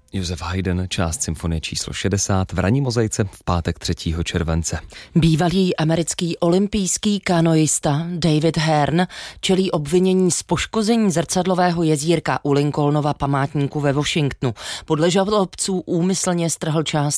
Josef Haydn, část symfonie číslo 60 v ranní mozaice v pátek 3. července. Bývalý americký olympijský kanoista David Hearn čelí obvinění z poškození zrcadlového jezírka u Lincolnova památníku ve Washingtonu. Podle žalobců úmyslně strhl část